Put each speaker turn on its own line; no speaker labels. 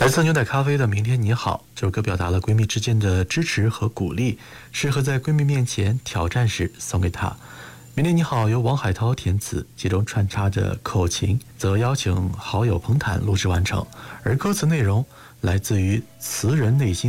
色牛奶咖啡的《明天你好》这首歌表达了闺蜜之间的支持和鼓励，适合在闺蜜面前挑战时送给她。《明天你好》由王海涛填词，其中穿插着口琴，则邀请好友彭坦录制完成，而歌词内容来自于词人内心